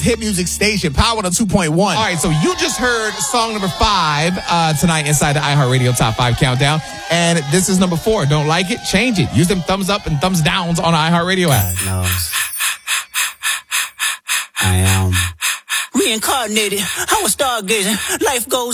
hit music station, Power 2.1. All right, so you just heard song number 5 tonight inside the iHeartRadio Top 5 Countdown. And this is number 4. Don't like it? Change it. Use them thumbs up and thumbs downs on the iHeartRadio app. God knows. I am reincarnated. I was stargazing. Life goes